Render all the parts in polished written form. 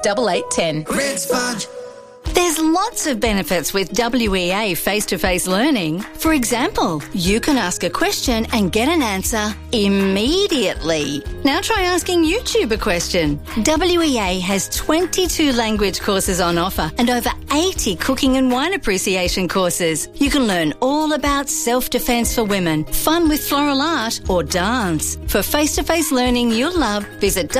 8810. Red's Fudge. There's lots of benefits with WEA face-to-face learning. For example, you can ask a question and get an answer immediately. Now try asking YouTube a question. WEA has 22 language courses on offer and over 80 cooking and wine appreciation courses. You can learn all about self-defense for women, fun with floral art or dance. For face-to-face learning you'll love, visit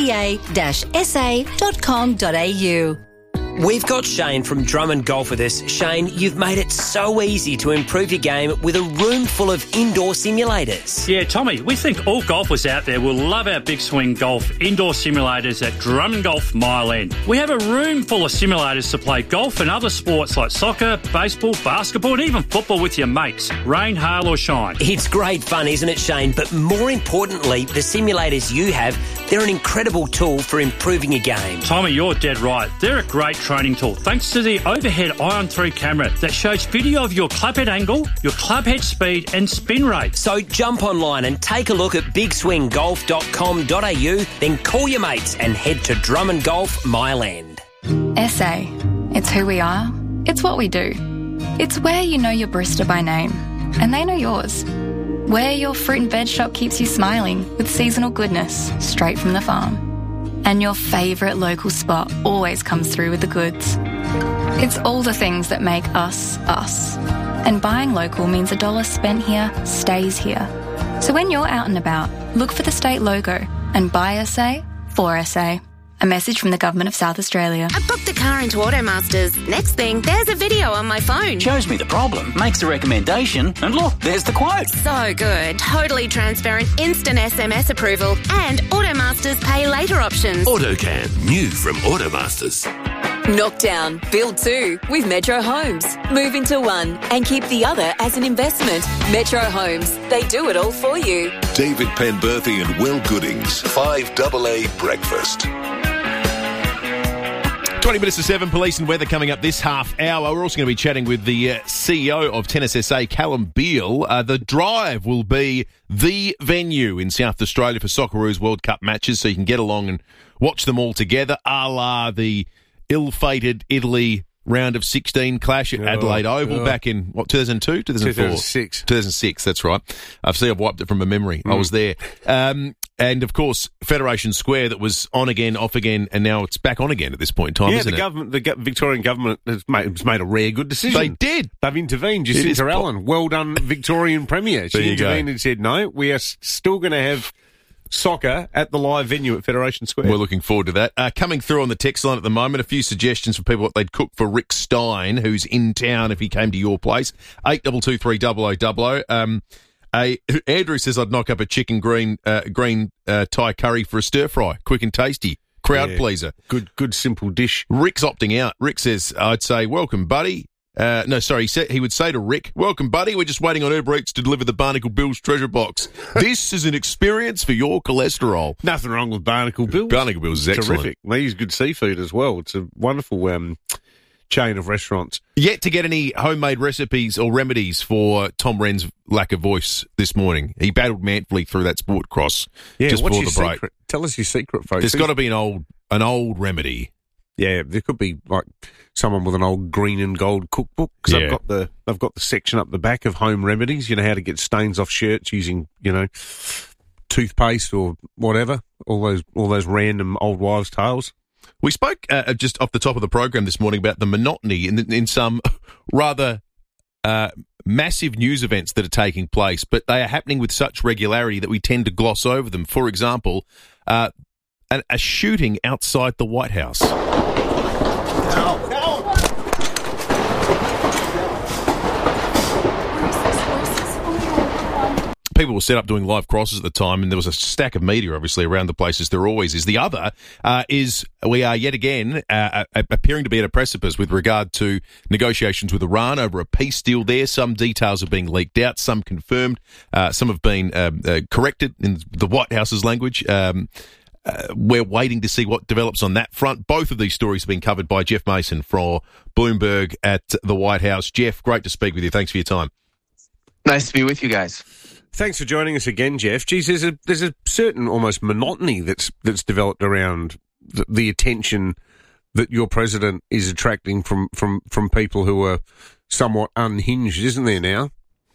wea-sa.com.au. We've got Shane from Drummond Golf with us. Shane, you've made it so easy to improve your game with a room full of indoor simulators. Yeah, Tommy, we think all golfers out there will love our Big Swing Golf indoor simulators at Drummond Golf Mile End. We have a room full of simulators to play golf and other sports like soccer, baseball, basketball and even football with your mates, rain, hail or shine. It's great fun, isn't it, Shane? But more importantly, the simulators you have, they're an incredible tool for improving your game. Tommy, you're dead right. They're a great training tool thanks to the overhead Ion 3 camera that shows video of your clubhead angle, your clubhead speed and spin rate. So jump online and take a look at bigswinggolf.com.au, then call your mates and head to Drummond Golf Mile End. SA. It's who we are. It's what we do. It's where you know your barista by name, and they know yours. Where your fruit and veg shop keeps you smiling with seasonal goodness straight from the farm. And your favourite local spot always comes through with the goods. It's all the things that make us, us. And buying local means $1 spent here stays here. So when you're out and about, look for the state logo and buy SA for SA. A message from the Government of South Australia. I booked a car into Automasters. Next thing, there's a video on my phone. Shows me the problem, makes a recommendation, and look, there's the quote. So good. Totally transparent, instant SMS approval, and Automasters pay later options. AutoCam, new from Automasters. Knock down, build two with Metro Homes. Move into one and keep the other as an investment. Metro Homes, they do it all for you. David Penberthy and Will Goodings, 5AA Breakfast. 20 minutes to 7, police and weather coming up this half hour. We're also going to be chatting with the CEO of Tennis SA, Callum Beale. The Drive will be the venue in South Australia for Socceroos World Cup matches, so you can get along and watch them all together, a la the ill-fated Italy round of 16 clash at Adelaide Oval back in, 2002? 2004? 2006, that's right. I've wiped it from my memory. I was there. And, of course, Federation Square that was on again, off again, and now it's back on again at this point in time, isn't it? The Victorian government has made a rare good decision. They did. They've intervened. Jacinta Allen, well done, Victorian Premier. She intervened and said, no, we are still going to have soccer at the live venue at Federation Square. We're looking forward to that. Coming through on the text line at the moment, a few suggestions for people what they'd cook for Rick Stein, who's in town if he came to your place. 8223 Andrew says I'd knock up a chicken green Thai curry for a stir fry, quick and tasty, crowd pleaser. Good simple dish. Rick's opting out. Rick says I'd say welcome, buddy. He would say to Rick, welcome, buddy. We're just waiting on Uber Eats to deliver the Barnacle Bill's treasure box. This is an experience for your cholesterol. Nothing wrong with Barnacle Bill's. Barnacle Bill's is excellent. Terrific. They use good seafood as well. It's a wonderful chain of restaurants. Yet to get any homemade recipes or remedies for Tom Wren's lack of voice this morning. He battled manfully through that sport cross just before the break. Secret? Tell us your secret, folks. There's got to be an old remedy. Yeah, there could be like someone with an old green and gold cookbook because they've got the section up the back of home remedies. You know how to get stains off shirts using toothpaste or whatever. All those random old wives' tales. We spoke just off the top of the program this morning about the monotony in some rather massive news events that are taking place, but they are happening with such regularity that we tend to gloss over them. For example, a shooting outside the White House. People were set up doing live crosses at the time, and there was a stack of media, obviously, around the place, as there always is. The other is we are yet again appearing to be at a precipice with regard to negotiations with Iran over a peace deal there. Some details are being leaked out, some confirmed, some have been corrected in the White House's language. We're waiting to see what develops on that front. Both of these stories have been covered by Jeff Mason for Bloomberg at the White House. Jeff, great to speak with you. Thanks for your time. Nice to be with you guys. Thanks for joining us again, Jeff. Geez, there's a certain almost monotony that's developed around the attention that your president is attracting from people who are somewhat unhinged, isn't there now?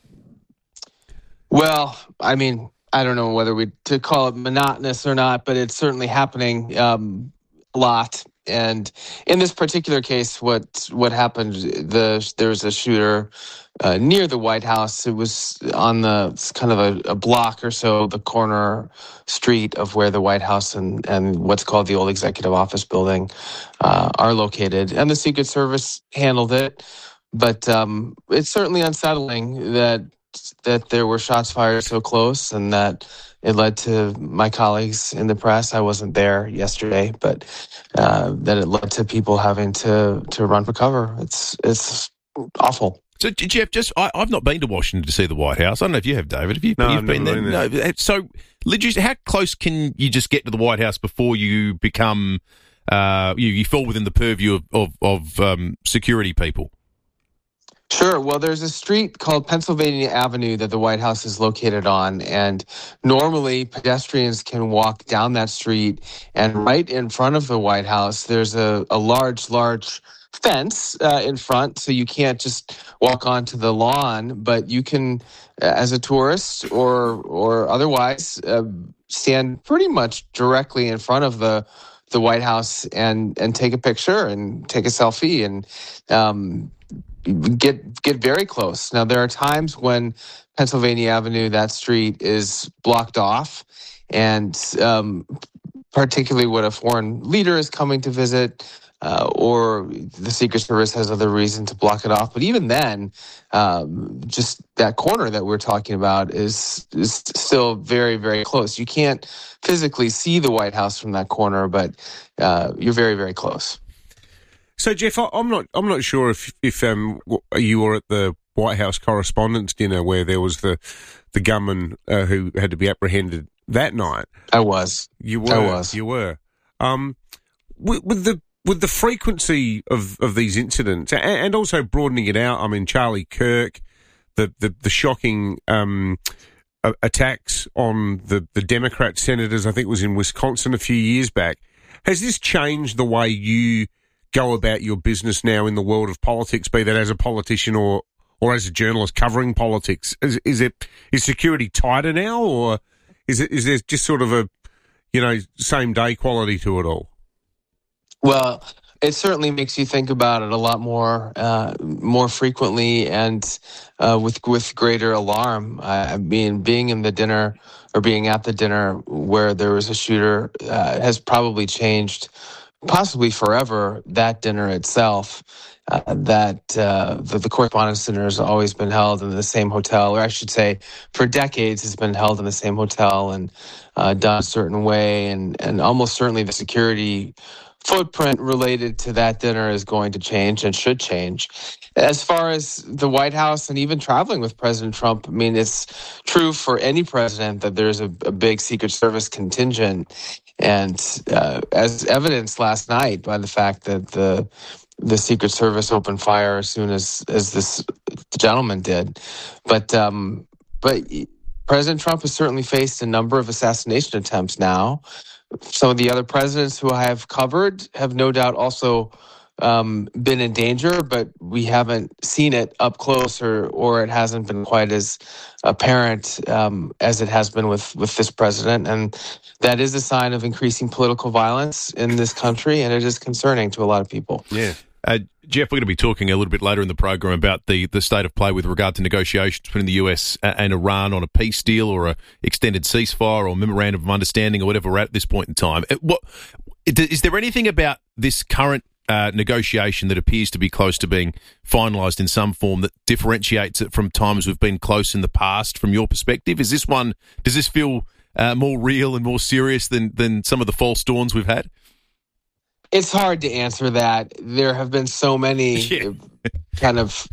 Well, I mean, I don't know whether to call it monotonous or not, but it's certainly happening a lot. And in this particular case, what happened? There was a shooter near the White House. It was on the kind of a block or so, the corner street of where the White House and what's called the old Executive Office Building are located. And the Secret Service handled it, but it's certainly unsettling that there were shots fired so close, and that it led to my colleagues in the press. I wasn't there yesterday, but that it led to people having to run for cover. It's awful. So, Jeff, I've not been to Washington to see the White House. I don't know if you have, David. Have you? No, you've been there? No. So, how close can you just get to the White House before you become you fall within the purview of security people? Sure. Well, there's a street called Pennsylvania Avenue that the White House is located on, and normally pedestrians can walk down that street, and right in front of the White House, there's a large fence in front, so you can't just walk onto the lawn, but you can, as a tourist or otherwise, stand pretty much directly in front of the White House and take a picture and take a selfie and get very close. Now, there are times when Pennsylvania Avenue, that street, is blocked off, and particularly when a foreign leader is coming to visit, or the Secret Service has other reason to block it off. But even then, just that corner that we're talking about is still very, very close. You can't physically see the White House from that corner, but you're very, very close. So, Jeff, I'm not sure if you were at the White House Correspondents' Dinner where there was the gunman who had to be apprehended that night. I was. You were. I was. You were. With the frequency of these incidents, and also broadening it out, I mean, Charlie Kirk, the shocking attacks on the Democrat senators, I think it was in Wisconsin a few years back. Has this changed the way you go about your business now in the world of politics, be that as a politician or as a journalist covering politics? Is security tighter now, or is there just sort of a same day quality to it all? Well, it certainly makes you think about it a lot more frequently and with greater alarm. I mean, being in the dinner or being at the dinner where there was a shooter has probably changed, possibly forever, that dinner itself. The Correspondents' Dinner has always been held in the same hotel, or I should say, for decades has been held in the same hotel and done a certain way, and almost certainly the security footprint related to that dinner is going to change and should change. As far as the White House and even traveling with President Trump, I mean, it's true for any president that there's a big Secret Service contingent. And as evidenced last night by the fact that the Secret Service opened fire as soon as this gentleman did. But President Trump has certainly faced a number of assassination attempts now. Some of the other presidents who I have covered have no doubt also been in danger, but we haven't seen it up close, or it hasn't been quite as apparent as it has been with this president. And that is a sign of increasing political violence in this country, and it is concerning to a lot of people. Yeah. Jeff, we're going to be talking a little bit later in the program about the state of play with regard to negotiations between the US and Iran on a peace deal or a extended ceasefire or memorandum of understanding or whatever we're at this point in time. Is there anything about this current negotiation that appears to be close to being finalised in some form that differentiates it from times we've been close in the past from your perspective? Does this feel more real and more serious than some of the false dawns we've had? It's hard to answer that. There have been so many kind of,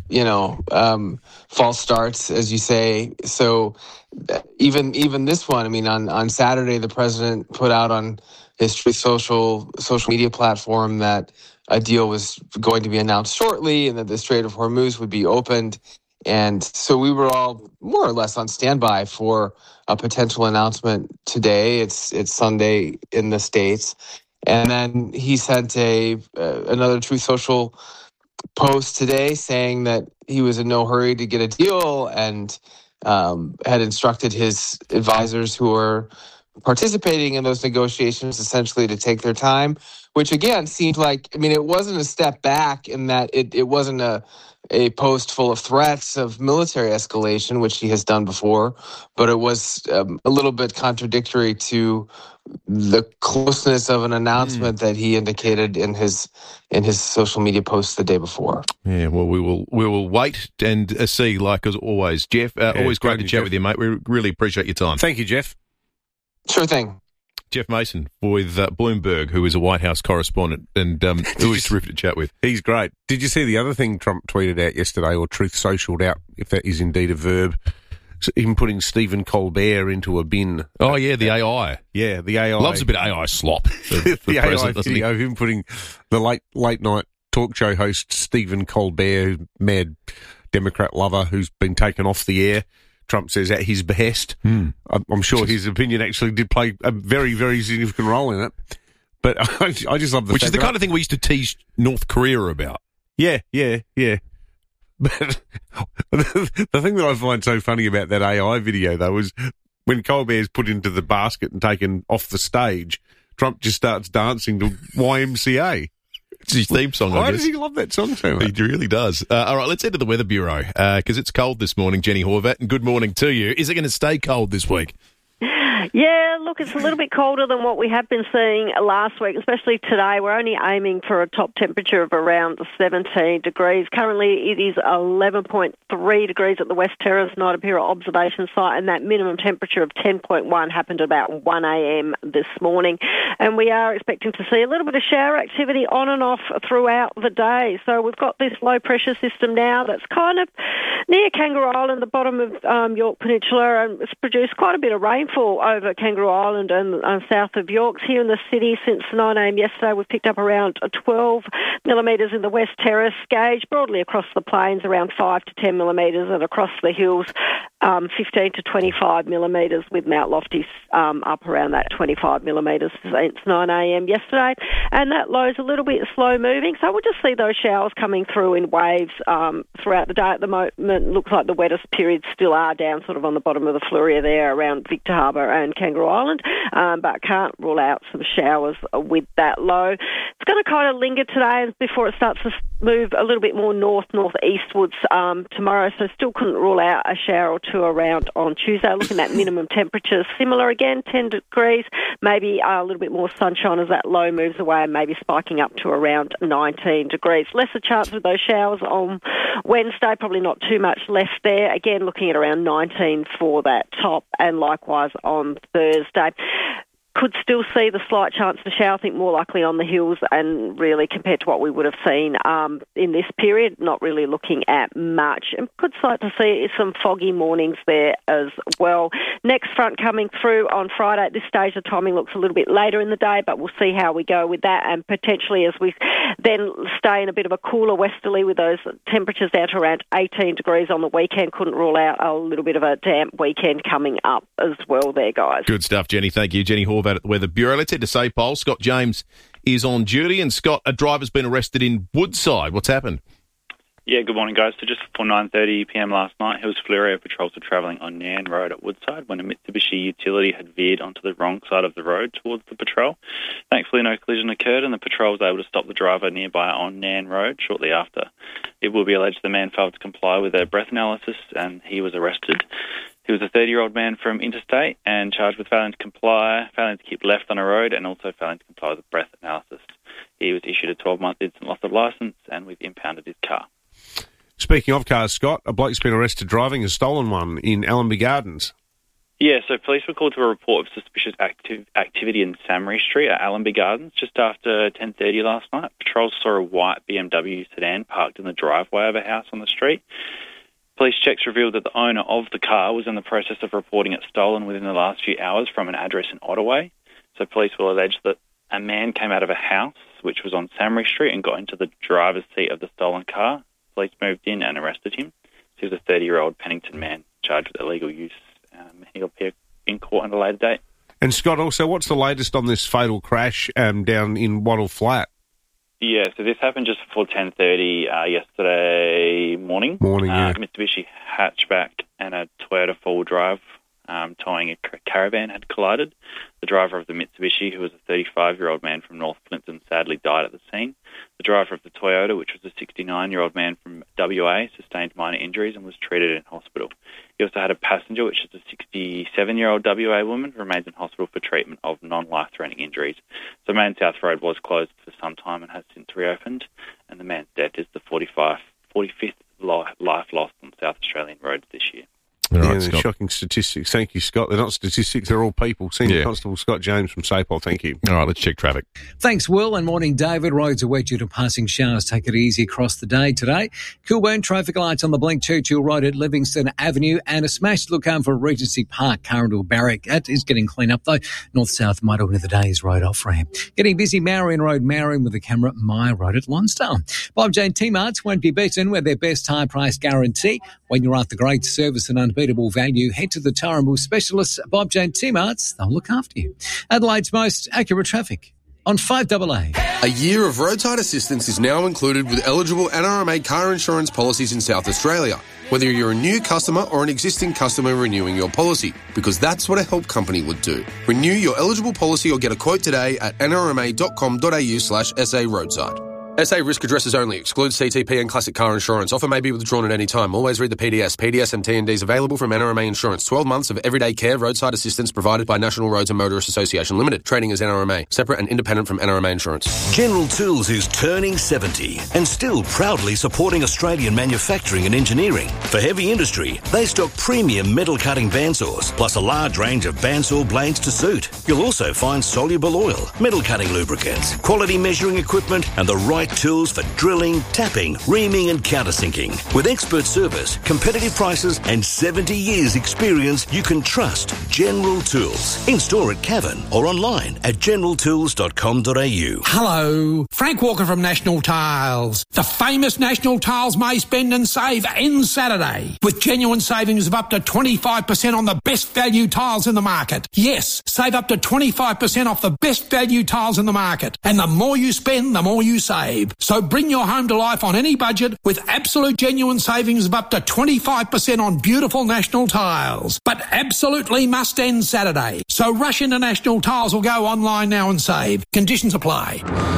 false starts, as you say. So even this one, I mean, on Saturday, the president put out on his social media platform that a deal was going to be announced shortly and that the Strait of Hormuz would be opened. And so we were all more or less on standby for a potential announcement today. It's Sunday in the States. And then he sent another Truth Social post today saying that he was in no hurry to get a deal and had instructed his advisors who were participating in those negotiations essentially to take their time, which again seemed like, it wasn't a step back in that it wasn't a post full of threats of military escalation, which he has done before, but it was a little bit contradictory to the closeness of an announcement that he indicated in his social media post the day before. Yeah, well, we will wait and see, like as always. Jeff, always great to chat with you, mate. We really appreciate your time. Thank you, Jeff. Sure thing. Jeff Mason with Bloomberg, who is a White House correspondent and who is terrific to chat with. He's great. Did you see the other thing Trump tweeted out yesterday, or Truth Socialed out, if that is indeed a verb? So him putting Stephen Colbert into a bin. Oh, yeah, the AI. Yeah, the AI. Loves a bit of AI slop. The AI video of him putting the late night talk show host Stephen Colbert, mad Democrat lover who's been taken off the air, Trump says at his behest. I'm sure his opinion actually did play a very, very significant role in it. But I just love the Which is the kind of thing we used to tease North Korea about. Yeah. But the thing that I find so funny about that AI video, though, is when Colbert's put into the basket and taken off the stage, Trump just starts dancing to YMCA. It's his theme song, I guess. Why does he love that song so much? He really does. All right, let's head to the Weather Bureau because it's cold this morning, Jenny Horvat, and good morning to you. Is it going to stay cold this week? Yeah, look, it's a little bit colder than what we have been seeing last week, especially today. We're only aiming for a top temperature of around 17 degrees. Currently, it is 11.3 degrees at the West Terrace Naidapira observation site, and that minimum temperature of 10.1 happened at about 1 a.m. this morning. And we are expecting to see a little bit of shower activity on and off throughout the day. So we've got this low-pressure system now that's kind of near Kangaroo Island, the bottom of York Peninsula, and it's produced quite a bit of rainfall over Kangaroo Island and south of Yorks. Here in the city, since 9 a.m. yesterday, we've picked up around 12 millimetres in the West Terrace gauge, broadly across the plains around 5 to 10 millimetres, and across the hills 15 to 25 millimetres, with Mount Lofty up around that 25 millimetres since 9 a.m. yesterday. And that low's a little bit slow moving, so we'll just see those showers coming through in waves throughout the day. At the moment, looks like the wettest periods still are down sort of on the bottom of the Fluria there around Victor Harbour and Kangaroo Island, but can't rule out some showers with that low. It's going to kind of linger today before it starts to move a little bit more northeastwards tomorrow, so still couldn't rule out a shower or two around on Tuesday. Looking at minimum temperatures, similar again, 10 degrees, maybe a little bit more sunshine as that low moves away, and maybe spiking up to around 19 degrees. Lesser chance of those showers on Wednesday, probably not too much left there. Again, looking at around 19 for that top, and likewise on Thursday. Could still see the slight chance to shower, I think more likely on the hills, and really compared to what we would have seen in this period, not really looking at much. And could start to see some foggy mornings there as well. Next front coming through on Friday. At this stage, the timing looks a little bit later in the day, but we'll see how we go with that. And potentially as we then stay in a bit of a cooler westerly with those temperatures down to around 18 degrees on the weekend, couldn't rule out a little bit of a damp weekend coming up as well there, guys. Good stuff, Jenny. Thank you. Jenny Horvat at the Weather Bureau. Let's head to Sapole. Scott James is on duty. And Scott, a driver's been arrested in Woodside. What's happened? Yeah, good morning, guys. So just before 9:30pm last night, Hills Fluria patrols were travelling on Nan Road at Woodside when a Mitsubishi utility had veered onto the wrong side of the road towards the patrol. Thankfully, no collision occurred, and the patrol was able to stop the driver nearby on Nan Road shortly after. It will be alleged the man failed to comply with a breath analysis, and he was arrested. He was a 30-year-old man from Interstate and charged with failing to comply, failing to keep left on a road, and also failing to comply with a breath analysis. He was issued a 12-month instant loss of licence, and we've impounded his car. Speaking of cars, Scott, a bloke's been arrested driving a stolen one in Allenby Gardens. Yeah, so police were called to a report of suspicious activity in Samry Street at Allenby Gardens just after 10:30 last night. Patrols saw a white BMW sedan parked in the driveway of a house on the street. Police checks revealed that the owner of the car was in the process of reporting it stolen within the last few hours from an address in Ottaway. So police will allege that a man came out of a house, which was on Samry Street, and got into the driver's seat of the stolen car. Police moved in and arrested him. He was a 30-year-old Pennington man charged with illegal use. He'll appear in court at a later date. And Scott, also, what's the latest on this fatal crash down in Wattle Flat? Yeah, so this happened just before 10:30 yesterday morning. Mitsubishi hatchback and a Toyota four-wheel drive towing a caravan had collided. The driver of the Mitsubishi, who was a 35-year-old man from North Plympton, sadly died at the scene. The driver of the Toyota, which was a 69-year-old man from WA, sustained minor injuries and was treated in hospital. He also had a passenger, which is a 67-year-old WA woman, who remains in hospital for treatment of non-life-threatening injuries. So Main South Road was closed for some time and has since reopened, and the man's death is the 45th life lost on South Australian roads this year. Right, shocking statistics. Thank you, Scott. They're not statistics, they're all people. Senior Constable Scott James from SAPOL, thank you. All right, let's check traffic. Thanks, Will, and morning, David. Roads are wet due to passing showers. Take it easy across the day today. Kilburn, traffic lights on the Blink Churchill Road at Livingston Avenue, and a smashed look home for Regency Park, Carrendale Barrack. That is getting cleaned up, though. North-south motorway of the day's road off ramp. Getting busy, Marion Road, Marion with the camera, My Road at Lonsdale. Bob Jane T-Marts won't be beaten with their best high price guarantee. When you're after great service and unbeatable value, head to the Tarambu specialists, Bob Jane T-Marts. They'll look after you. Adelaide's most accurate traffic on 5AA. A year of roadside assistance is now included with eligible NRMA car insurance policies in South Australia, whether you're a new customer or an existing customer renewing your policy, because that's what a help company would do. Renew your eligible policy or get a quote today at nrma.com.au/SA roadside. SA risk addresses only. Excludes CTP and classic car insurance. Offer may be withdrawn at any time. Always read the PDS. PDS and T&Ds available from NRMA Insurance. 12 months of everyday care roadside assistance provided by National Roads and Motorists Association Limited. Trading as NRMA. Separate and independent from NRMA Insurance. General Tools is turning 70 and still proudly supporting Australian manufacturing and engineering. For heavy industry, they stock premium metal cutting bandsaws, plus a large range of bandsaw blades to suit. You'll also find soluble oil, metal cutting lubricants, quality measuring equipment, and the right tools for drilling, tapping, reaming and countersinking. With expert service, competitive prices and 70 years experience, you can trust General Tools. In store at Cavan or online at generaltools.com.au. Hello, Frank Walker from National Tiles. The famous National Tiles May Spend and Save ends Saturday with genuine savings of up to 25% on the best value tiles in the market. Yes, save up to 25% off the best value tiles in the market. And the more you spend, the more you save. So bring your home to life on any budget with absolute genuine savings of up to 25% on beautiful National Tiles. But absolutely must end Saturday. So rush into National Tiles or go online now and save. Conditions apply.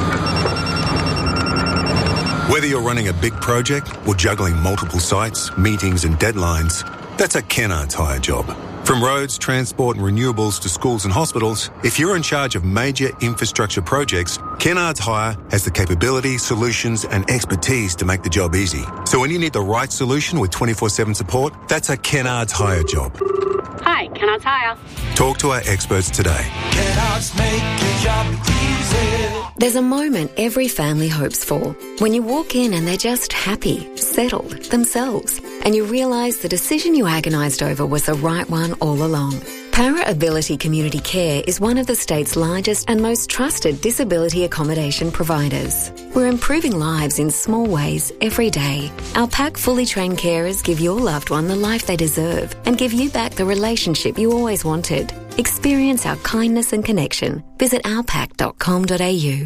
Whether you're running a big project or juggling multiple sites, meetings and deadlines, that's a Kennards Hire job. From roads, transport and renewables to schools and hospitals, if you're in charge of major infrastructure projects, Kennards Hire has the capability, solutions and expertise to make the job easy. So when you need the right solution with 24/7 support, that's a Kennards Hire job. Hi, Kennards Hire. Talk to our experts today. Kennards make your job easy. There's a moment every family hopes for. When you walk in and they're just happy, settled, themselves, and you realise the decision you agonised over was the right one all along. Para Ability Community Care is one of the state's largest and most trusted disability accommodation providers. We're improving lives in small ways every day. Our PAC fully trained carers give your loved one the life they deserve and give you back the relationship you always wanted. Experience our kindness and connection. Visit ourpac.com.au.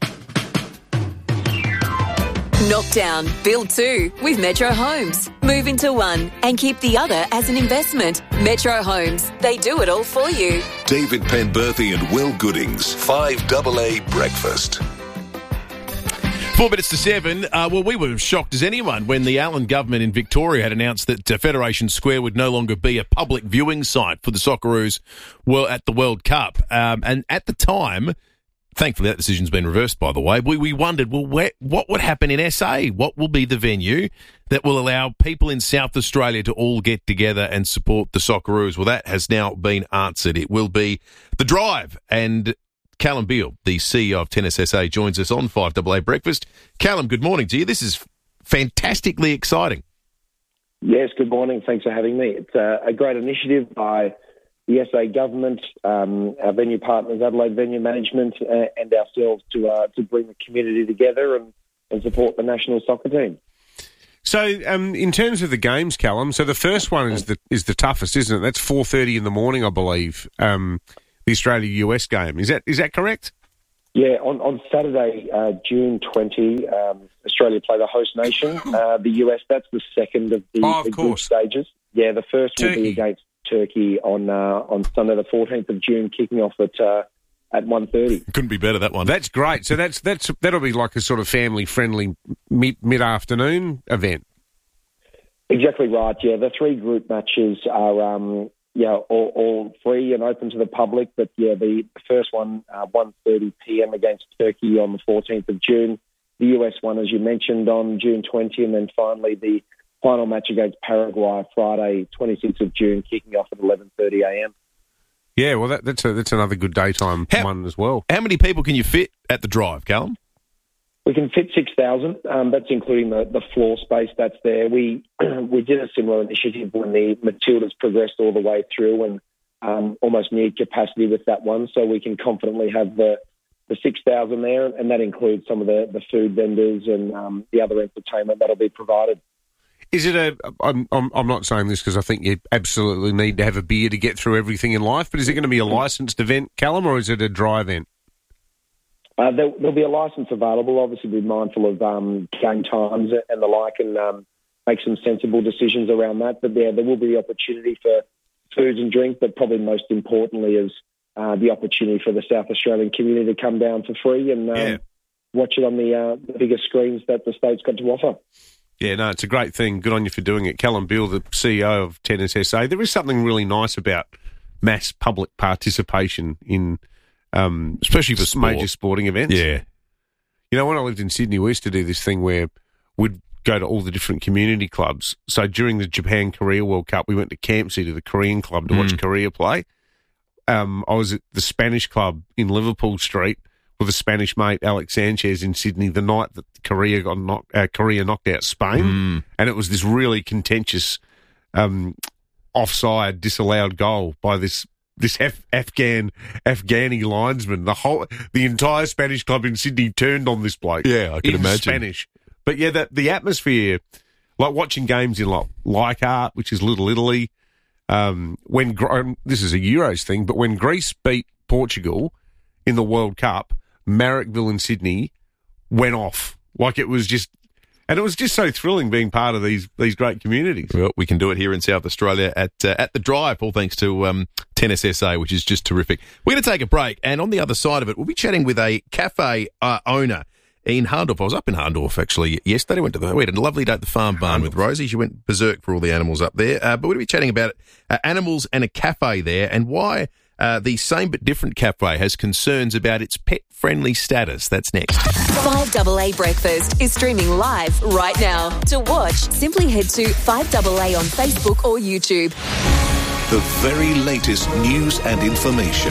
Knock down, build two with Metro Homes. Move into one and keep the other as an investment. Metro Homes, they do it all for you. David Penberthy and Will Goodings, 5AA Breakfast. 4 minutes to 7. Well, we were shocked as anyone when the Allen government in Victoria had announced that Federation Square would no longer be a public viewing site for the Socceroos at the World Cup. And at the time, thankfully that decision's been reversed, by the way, we wondered, well, what would happen in SA? What will be the venue that will allow people in South Australia to all get together and support the Socceroos? Well, that has now been answered. It will be the Drive, and Callum Beale, the CEO of Tennis SA, joins us on 5AA Breakfast. Callum, good morning to you. This is fantastically exciting. Yes, good morning. Thanks for having me. It's a great initiative by the SA government, our venue partners, Adelaide Venue Management, and ourselves to bring the community together and support the national soccer team. So, in terms of the games, Callum, so the first one is the toughest, isn't it? That's 4:30 in the morning, I believe. the Australia-US game. Is that correct? Yeah, on Saturday, June 20, Australia play the host nation, the US. That's the second of the group stages. Yeah, the first will be against Turkey on Sunday, the 14th of June, kicking off at 1:30. Couldn't be better, that one. That's great. So that'll be like a sort of family-friendly mid-afternoon event. Exactly right. Yeah, the three group matches are all free and open to the public. But yeah, the first one 1:30 p.m. against Turkey on the 14th of June. The US one, as you mentioned, on June 20, and then finally the final match against Paraguay Friday 26th of June, kicking off at 11:30 a.m. Yeah, well, that's another good daytime one as well. How many people can you fit at the drive, Callum? We can fit 6,000. That's including the floor space that's there. We did a similar initiative when the Matildas progressed all the way through and almost neared capacity with that one. So we can confidently have the 6,000 there, and that includes some of the food vendors and the other entertainment that'll be provided. Is it I'm not saying this because I think you absolutely need to have a beer to get through everything in life, but is it going to be a licensed event, Callum, or is it a dry event? There'll be a licence available. Obviously, be mindful of game times and the like, and make some sensible decisions around that. But there will be the opportunity for food and drink, but probably most importantly is the opportunity for the South Australian community to come down for free and watch it on the bigger screens that the state's got to offer. Yeah, no, it's a great thing. Good on you for doing it. Callum Beale, the CEO of Tennis SA. There is something really nice about mass public participation in especially for major sporting events. Yeah. You know, when I lived in Sydney, we used to do this thing where we'd go to all the different community clubs. So during the Japan-Korea World Cup, we went to Campsie to the Korean club to watch Korea play. I was at the Spanish club in Liverpool Street with a Spanish mate, Alex Sanchez, in Sydney the night that Korea knocked out Spain. And it was this really contentious offside disallowed goal by this Afghani linesman. The entire Spanish club in Sydney turned on this bloke. Yeah, I can imagine. Spanish. But yeah, the atmosphere, like watching games in Leichhardt, which is Little Italy, this is a Euros thing, but when Greece beat Portugal in the World Cup, Marrickville in Sydney went off. Like it was just so thrilling being part of these great communities. Well, we can do it here in South Australia at the Drive, all thanks to Tennis SA, which is just terrific. We're going to take a break, and on the other side of it, we'll be chatting with a cafe owner in Harndorf. I was up in Harndorf actually yesterday. We had a lovely day at the Farm Barn with Rosie. She went berserk for all the animals up there. But we're going to be chatting about animals and a cafe there, and why the same but different cafe has concerns about its pet-friendly status. That's next. 5AA Breakfast is streaming live right now. To watch, simply head to 5AA on Facebook or YouTube. The very latest news and information.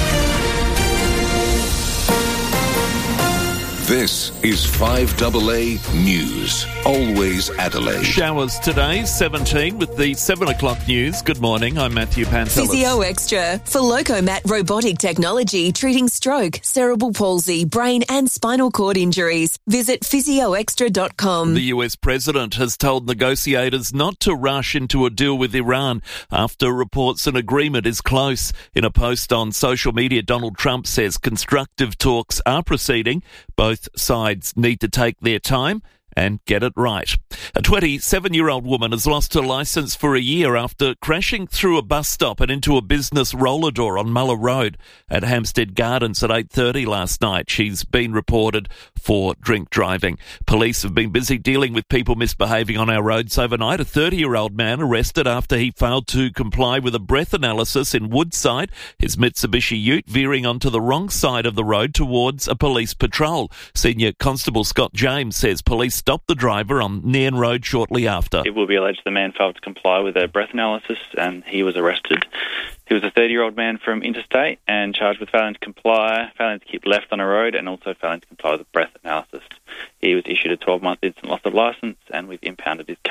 This is 5AA News. Always Adelaide. Showers today, 17 with the 7 o'clock news. Good morning, I'm Matthew Pantelis. Physio Extra for Locomat robotic technology treating stroke, cerebral palsy, brain and spinal cord injuries. Visit physioextra.com. The US president has told negotiators not to rush into a deal with Iran after reports an agreement is close. In a post on social media, Donald Trump says constructive talks are proceeding. Both sides need to take their time and get it right. A 27-year-old woman has lost her licence for a year after crashing through a bus stop and into a business roller door on Muller Road at Hampstead Gardens at 8:30 last night. She's been reported for drink driving. Police have been busy dealing with people misbehaving on our roads overnight. A 30-year-old man arrested after he failed to comply with a breath analysis in Woodside. His Mitsubishi Ute veering onto the wrong side of the road towards a police patrol. Senior Constable Scott James says police stopped the driver on Nairn Road shortly after. It will be alleged the man failed to comply with a breath analysis and he was arrested. He was a 30-year-old man from Interstate and charged with failing to comply, failing to keep left on a road and also failing to comply with a breath analysis. He was issued a 12-month instant loss of licence and we've impounded his car.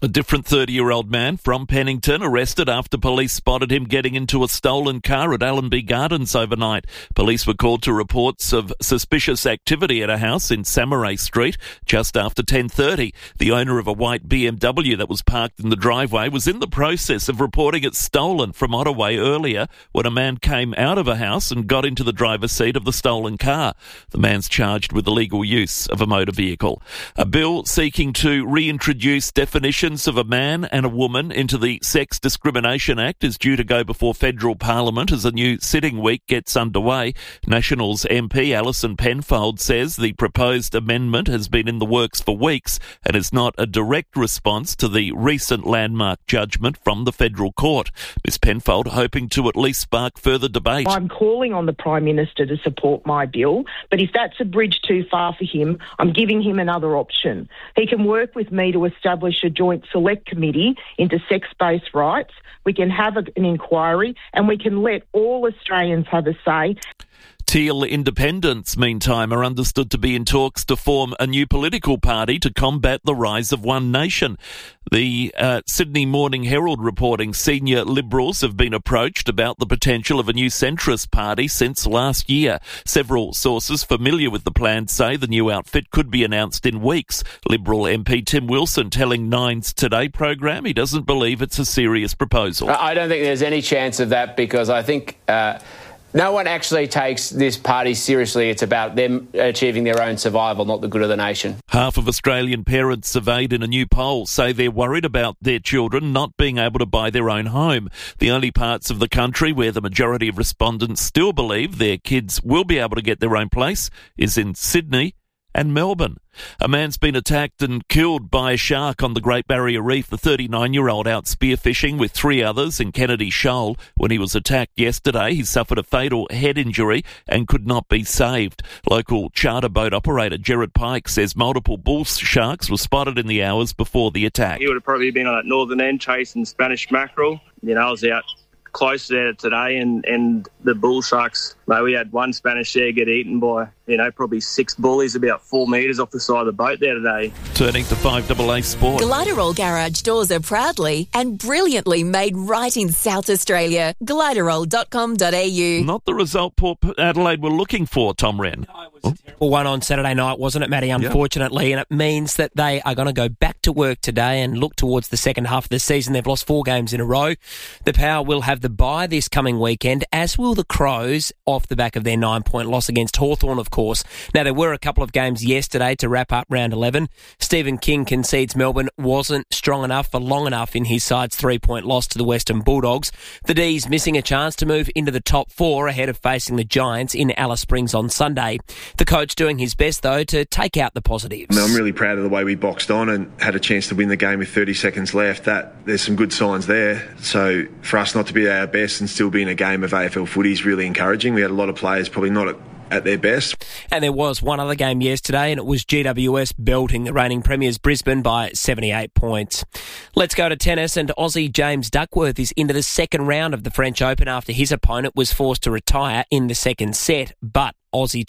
A different 30-year-old man from Pennington arrested after police spotted him getting into a stolen car at Allenby Gardens overnight. Police were called to reports of suspicious activity at a house in Samaray Street just after 10:30. The owner of a white BMW that was parked in the driveway was in the process of reporting it stolen from Ottaway earlier when a man came out of a house and got into the driver's seat of the stolen car. The man's charged with illegal use of a motor vehicle. A bill seeking to reintroduce definitions of a man and a woman into the Sex Discrimination Act is due to go before federal parliament as a new sitting week gets underway. Nationals MP Alison Penfold says the proposed amendment has been in the works for weeks and is not a direct response to the recent landmark judgment from the federal court. Ms Penfold hoping to at least spark further debate. I'm calling on the Prime Minister to support my bill, but if that's a bridge too far for him, I'm giving him another option. He can work with me to establish a joint select committee into sex-based rights. We can have an inquiry and we can let all Australians have a say. Teal Independents, meantime, are understood to be in talks to form a new political party to combat the rise of One Nation. The Sydney Morning Herald reporting senior Liberals have been approached about the potential of a new centrist party since last year. Several sources familiar with the plan say the new outfit could be announced in weeks. Liberal MP Tim Wilson telling Nine's Today program he doesn't believe it's a serious proposal. I don't think there's any chance of that because I think no one actually takes this party seriously. It's about them achieving their own survival, not the good of the nation. Half of Australian parents surveyed in a new poll say they're worried about their children not being able to buy their own home. The only parts of the country where the majority of respondents still believe their kids will be able to get their own place is in Sydney and Melbourne. A man's been attacked and killed by a shark on the Great Barrier Reef. The 39-year-old out spearfishing with 3 others in Kennedy Shoal. When he was attacked yesterday, he suffered a fatal head injury and could not be saved. Local charter boat operator Gerard Pike says multiple bull sharks were spotted in the hours before the attack. He would have probably been on that northern end chasing Spanish mackerel. I was out close there today and the bull sharks, we had one Spanish there get eaten by, probably 6 bullies about 4 metres off the side of the boat there today. Turning to 5AA Sport. Gliderol Garage doors are proudly and brilliantly made right in South Australia. Gliderol.com.au. Not the result Port Adelaide were looking for, Tom Wren. Well, one on Saturday night, wasn't it, Matty, unfortunately, and it means that they are going to go back to work today and look towards the second half of the season. They've lost 4 games in a row. The Power will have the bye this coming weekend, as will the Crows, off the back of their 9-point loss against Hawthorn, of course. Now, there were a couple of games yesterday to wrap up round 11. Stephen King concedes Melbourne wasn't strong enough for long enough in his side's 3-point loss to the Western Bulldogs. The D's missing a chance to move into the top 4 ahead of facing the Giants in Alice Springs on Sunday. The coach doing his best, though, to take out the positives. I'm really proud of the way we boxed on and had a chance to win the game with 30 seconds left. There's some good signs there. So for us not to be at our best and still be in a game of AFL footy is really encouraging. We had a lot of players probably not at their best. And there was one other game yesterday, and it was GWS belting the reigning premiers Brisbane by 78 points. Let's go to tennis, and Aussie James Duckworth is into the second round of the French Open after his opponent was forced to retire in the second set, but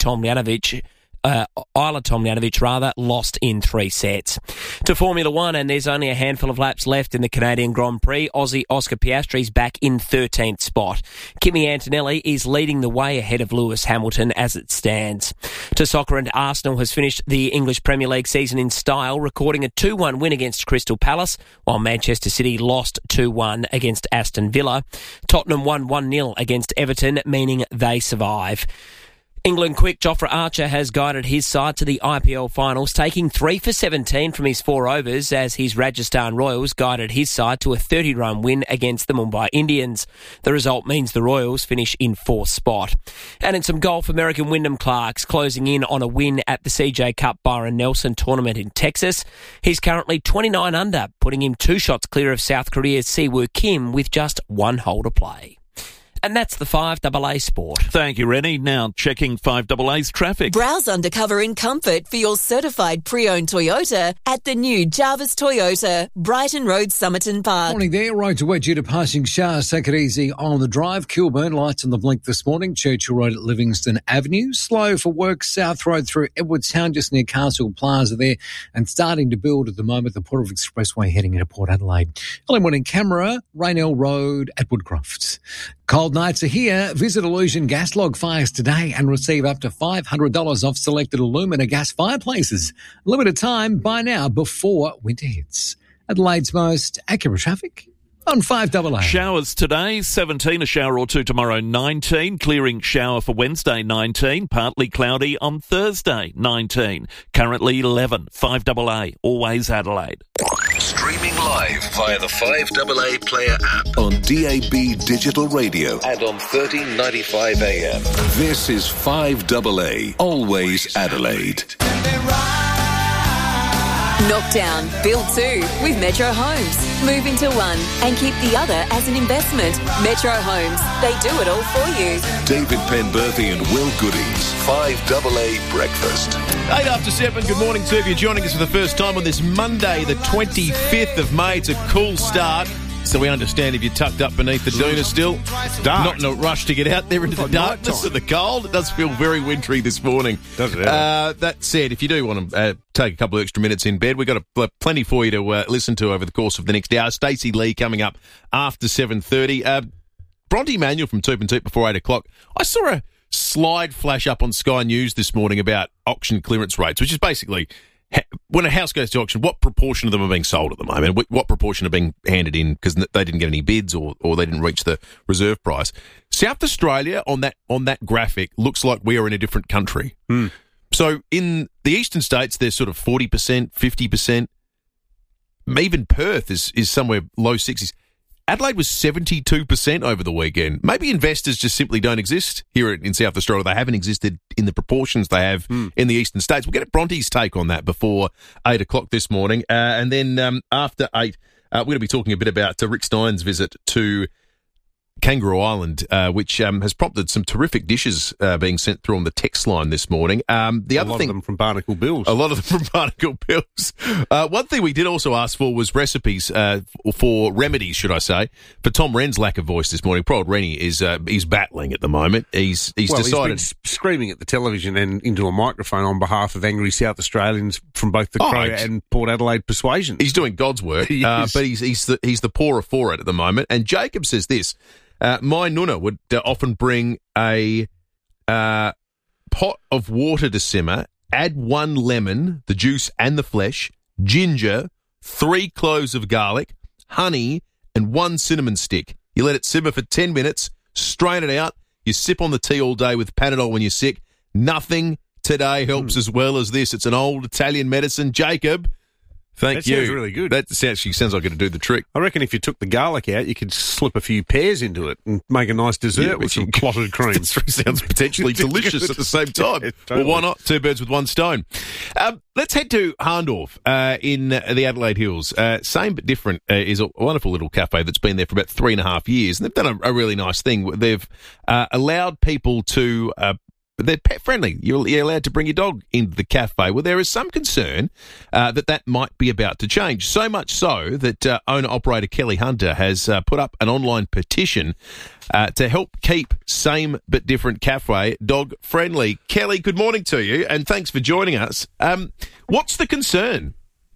Isla Tomljanovic lost in 3 sets. To Formula 1, and there's only a handful of laps left in the Canadian Grand Prix. Aussie Oscar Piastri's back in 13th spot. Kimi Antonelli is leading the way ahead of Lewis Hamilton as it stands. To soccer, and Arsenal has finished the English Premier League season in style, recording a 2-1 win against Crystal Palace, while Manchester City lost 2-1 against Aston Villa. Tottenham won 1-0 against Everton, meaning they survive. England quick Jofra Archer has guided his side to the IPL finals, taking 3 for 17 from his 4 overs as his Rajasthan Royals guided his side to a 30-run win against the Mumbai Indians. The result means the Royals finish in 4th spot. And in some golf, American Wyndham Clark's closing in on a win at the CJ Cup Byron Nelson tournament in Texas. He's currently 29 under, putting him 2 shots clear of South Korea's Siwoo Kim with just 1 hole to play. And that's the 5AA Sport. Thank you, Rennie. Now checking 5AA's traffic. Browse undercover in comfort for your certified pre-owned Toyota at the new Jarvis Toyota, Brighton Road, Somerton Park. Morning there. Roads are wet due to passing showers. Take it easy on the drive. Kilburn, lights on the blink this morning. Churchill Road at Livingston Avenue. Slow for work. South Road through Edwardstown, just near Castle Plaza there. And starting to build at the moment, the Port of Expressway heading into Port Adelaide. Early morning camera, Raynell Road at Woodcroft. Cold nights are here. Visit Illusion Gas Log Fires today and receive up to $500 off selected alumina gas fireplaces. Limited time, buy now before winter hits. Adelaide's most accurate traffic on 5AA. Showers today, 17, a shower or two tomorrow, 19. Clearing shower for Wednesday, 19. Partly cloudy on Thursday, 19. Currently 11. 5AA, always Adelaide. Streaming live via the 5AA Player app on DAB Digital Radio and on 1395 AM. This is 5AA, always Adelaide. Knockdown, build two with Metro Homes. Move into one and keep the other as an investment. Metro Homes, they do it all for you. David Penberthy and Will Goodings, 5AA Breakfast. 8 after 7, good morning to you. If you're joining us for the first time on this Monday, the 25th of May. It's a cool start. So we understand if you're tucked up beneath the doona still, not in a rush to get out there into the darkness of the cold. It does feel very wintry this morning. Does it? That said, if you do want to take a couple of extra minutes in bed, we've got plenty for you to listen to over the course of the next hour. Stacey Lee coming up after 7:30. Bronte Manuel from Toop and Toop before 8 o'clock. I saw a slide flash up on Sky News this morning about auction clearance rates, which is basically when a house goes to auction, what proportion of them are being sold at the moment? What proportion are being handed in because they didn't get any bids or they didn't reach the reserve price? South Australia on that graphic looks like we are in a different country. So in the eastern states, there's sort of 40%, 50%. Even Perth is somewhere low 60s. Adelaide was 72% over the weekend. Maybe investors just simply don't exist here in South Australia. They haven't existed in the proportions they have in the eastern states. We'll get Bronte's take on that before 8 o'clock this morning. And then after 8, we're going to be talking a bit about Rick Stein's visit to Kangaroo Island, which has prompted some terrific dishes being sent through on the text line this morning. A lot of them from Barnacle Bills. A lot of them from Barnacle Bills. One thing we did also ask for was recipes for remedies, should I say, for Tom Wren's lack of voice this morning. Poor old Rennie is battling at the moment. He's decided... He's been screaming at the television and into a microphone on behalf of angry South Australians from both the Crow and Port Adelaide persuasion. He's doing God's work, but he's the poorer for it at the moment. And Jacob says this. My nuna would often bring a pot of water to simmer, add 1 lemon, the juice and the flesh, ginger, 3 cloves of garlic, honey, and 1 cinnamon stick. You let it simmer for 10 minutes, strain it out, you sip on the tea all day with Panadol when you're sick. Nothing today helps as well as this. It's an old Italian medicine. Jacob, thank you. That sounds really good. That actually sounds like it'll do the trick. I reckon if you took the garlic out, you could slip a few pears into it and make a nice dessert with some clotted cream. That sounds potentially delicious at the same time. Yeah, totally. Well, why not? 2 birds with 1 stone. Let's head to Harndorf in the Adelaide Hills. Same but different is a wonderful little cafe that's been there for about 3.5 years. And they've done a really nice thing. They've allowed people to... they're pet friendly. You're allowed to bring your dog into the cafe. Well, there is some concern that might be about to change. So much so that owner-operator Kelly Hunter has put up an online petition to help keep same but different cafe dog friendly. Kelly, good morning to you, and thanks for joining us. What's the concern?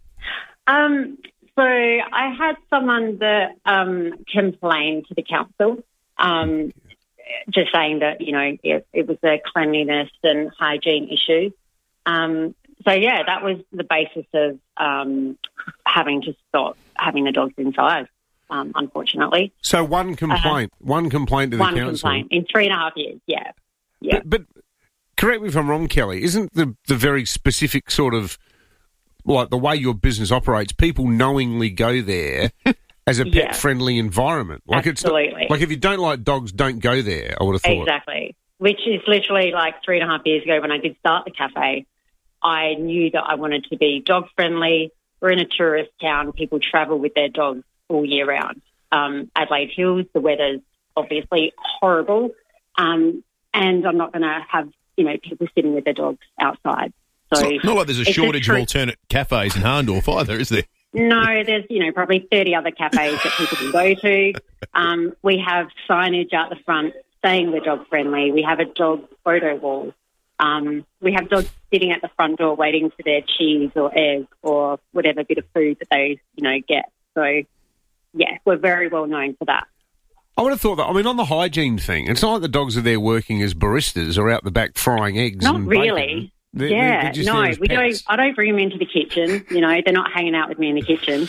So I had someone that complained to the council. Just saying that, it was a cleanliness and hygiene issue. That was the basis of having to stop having the dogs inside, unfortunately. So one complaint to the council. One complaint in 3.5 years, yeah. But correct me if I'm wrong, Kelly, isn't the very specific sort of, like the way your business operates, people knowingly go there... as a pet-friendly environment. Absolutely. Like if you don't like dogs, don't go there, I would have thought. Exactly. Which is literally like 3.5 years ago when I did start the cafe, I knew that I wanted to be dog-friendly. We're in a tourist town. People travel with their dogs all year round. Adelaide Hills, the weather's obviously horrible. And I'm not going to have, people sitting with their dogs outside. So it's not like there's a shortage of alternate cafes in Harndorf either, is there? No, there's, probably 30 other cafes that people can go to. We have signage out the front saying we're dog friendly. We have a dog photo wall. We have dogs sitting at the front door waiting for their cheese or egg or whatever bit of food that they, get. So, yeah, we're very well known for that. I would have thought that, on the hygiene thing, it's not like the dogs are there working as baristas or out the back frying eggs. Not and really. They're just there as pets. I don't bring them into the kitchen. They're not hanging out with me in the kitchen.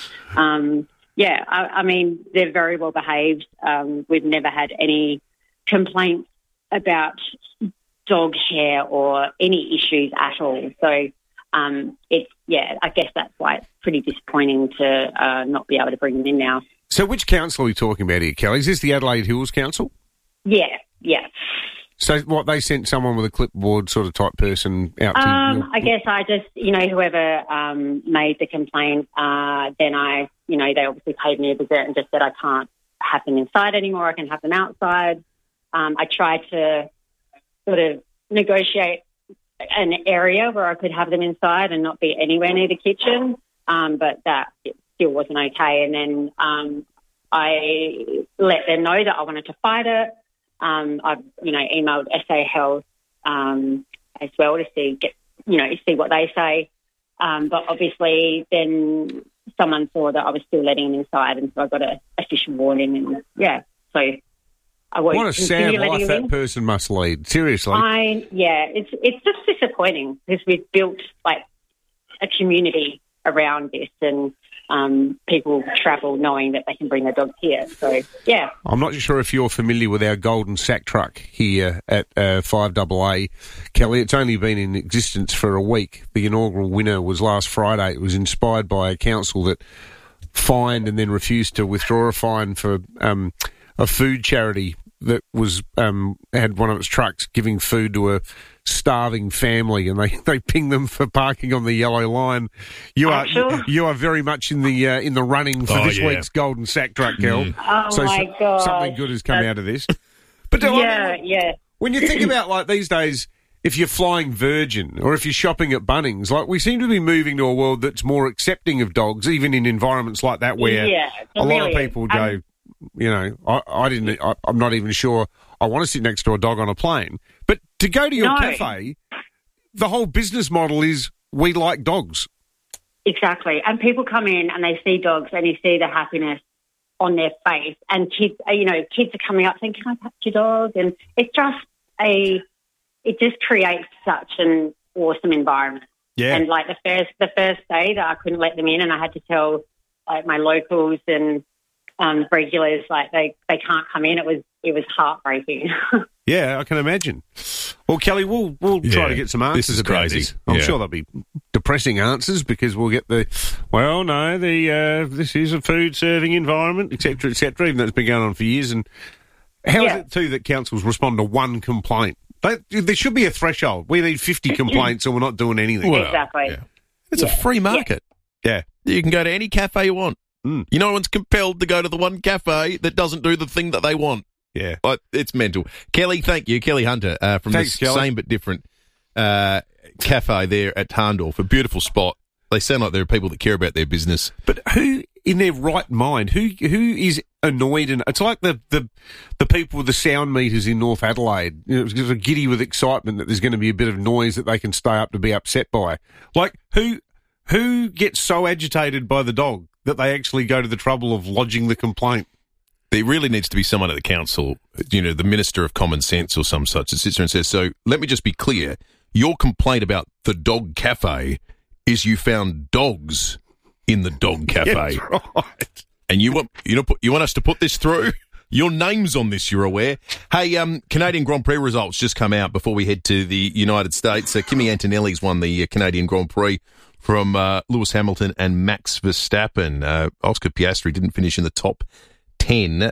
They're very well behaved. We've never had any complaints about dog hair or any issues at all. So I guess that's why it's pretty disappointing to not be able to bring them in now. So which council are we talking about here, Kelly? Is this the Adelaide Hills Council? Yeah. So what, they sent someone with a clipboard sort of type person out to I guess I just, whoever made the complaint, then they obviously paid me a visit and just said I can't have them inside anymore, I can have them outside. I tried to sort of negotiate an area where I could have them inside and not be anywhere near the kitchen, but that still wasn't okay. And then I let them know that I wanted to fight it. I've, emailed SA Health as well to see what they say. But obviously then someone saw that I was still letting them inside, and so I got an official warning. And, so I won't. What a sad life that person must lead, seriously. It's just disappointing because we've built, a community around this, and people travel knowing that they can bring their dogs here. So, yeah. I'm not sure if you're familiar with our golden sack truck here at 5AA. Kelly, it's only been in existence for a week. The inaugural winner was last Friday. It was inspired by a council that fined and then refused to withdraw a fine for a food charity that was had one of its trucks giving food to a starving family, and they pinged them for parking on the yellow line. You are very much in the running for this week's golden sack truck, Kel. Oh my God! Something good has come out of this. But when you think about these days, if you're flying Virgin or if you're shopping at Bunnings, we seem to be moving to a world that's more accepting of dogs, even in environments like that where a lot of people go. I'm not even sure I want to sit next to a dog on a plane. But to go to your cafe, the whole business model is we like dogs. Exactly. And people come in and they see dogs and you see the happiness on their face. And kids are coming up saying, "Can I pet your dog?" And it's just it just creates such an awesome environment. Yeah. And the first day that I couldn't let them in, and I had to tell my locals and regulars they can't come in. It was heartbreaking. Yeah, I can imagine. Well, Kelly, we'll try to get some answers about this. I'm sure there'll be depressing answers because we'll get this is a food serving environment, etc., even though it's been going on for years. And how is it too that councils respond to one complaint? There should be a threshold. We need 50 complaints or we're not doing anything. Well, exactly. Yeah. It's a free market. Yeah. You can go to any cafe you want. No one's compelled to go to the one cafe that doesn't do the thing that they want. Yeah. It's mental. Kelly, thank you. Kelly Hunter from the same but different cafe there at Harndorf. A beautiful spot. They sound like there are people that care about their business. But who in their right mind, who is annoyed? And it's like the people with the sound meters in North Adelaide, sort of giddy with excitement that there's going to be a bit of noise that they can stay up to be upset by. Who gets so agitated by the dog that they actually go to the trouble of lodging the complaint? There really needs to be someone at the council, the Minister of Common Sense or some such, that sits there and says, so let me just be clear, your complaint about the dog cafe is you found dogs in the dog cafe. That's right. And you want us to put this through? Your name's on this, you're aware. Hey, Canadian Grand Prix results just come out before we head to the United States. Kimi Antonelli's won the Canadian Grand Prix from Lewis Hamilton and Max Verstappen. Oscar Piastri didn't finish in the top 10.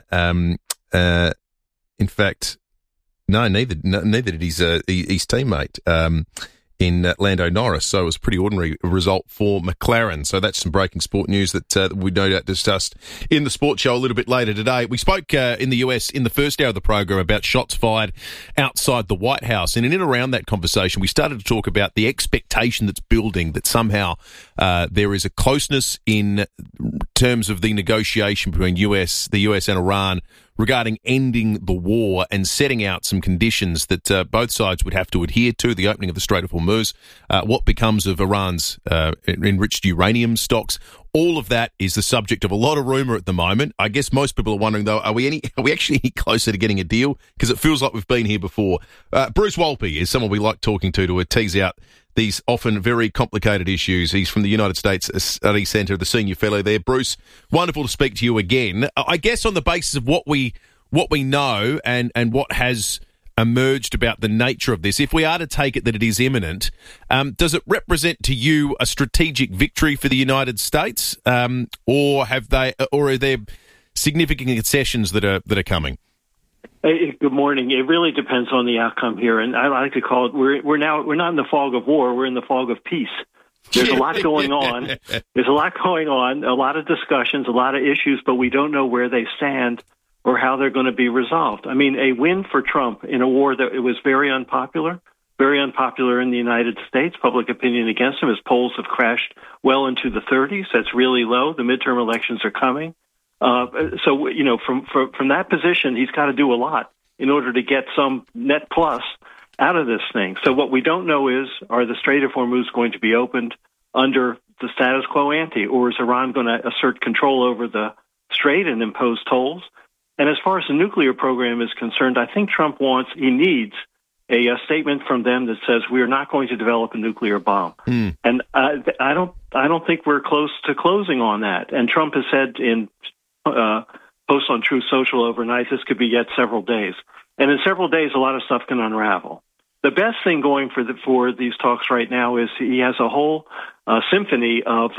In fact, no, neither did his teammate in Lando Norris. So it was a pretty ordinary result for McLaren. So that's some breaking sport news that we no doubt discussed in the sports show a little bit later today. We spoke in the US in the first hour of the program about shots fired outside the White House. And in and around that conversation, we started to talk about the expectation that's building that somehow there is a closeness in terms of the negotiation between the US and Iran regarding ending the war and setting out some conditions that both sides would have to adhere to, the opening of the Strait of Hormuz, what becomes of Iran's enriched uranium stocks. All of that is the subject of a lot of rumour at the moment. I guess most people are wondering, though, are we actually any closer to getting a deal? Because it feels like we've been here before. Bruce Wolpe is someone we like talking to tease out these often very complicated issues. He's from the United States Study Centre, the senior fellow there. Bruce, wonderful to speak to you again. I guess on the basis of what we know and what has emerged about the nature of this, if we are to take it that it is imminent, does it represent to you a strategic victory for the United States, or are there significant concessions that are coming? Hey, good morning. It really depends on the outcome here, and I like to call it we're not in the fog of war. We're in the fog of peace. There's a lot going on. There's a lot going on. A lot of discussions, a lot of issues, but we don't know where they stand or how they're going to be resolved. I mean, a win for Trump in a war that it was very unpopular in the United States. Public opinion against him. His polls have crashed well into the 30s. That's really low. The midterm elections are coming. So, you know, from that position, he's got to do a lot in order to get some net plus out of this thing. So what we don't know is, are the Strait of Hormuz going to be opened under the status quo ante, or is Iran going to assert control over the strait and impose tolls? And as far as the nuclear program is concerned, I think Trump he needs a statement from them that says we are not going to develop a nuclear bomb. And I don't think we're close to closing on that. And Trump has said in posts on Truth Social overnight, this could be yet several days. And in several days, a lot of stuff can unravel. The best thing going for these talks right now is he has a whole symphony of